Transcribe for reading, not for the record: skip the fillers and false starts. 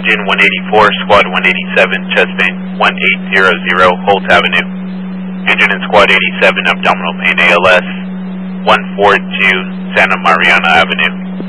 Engine 184, Squad 187, chest pain 1800, Holt Avenue. Engine and Squad 87, abdominal pain ALS 142, Santa Mariana Avenue.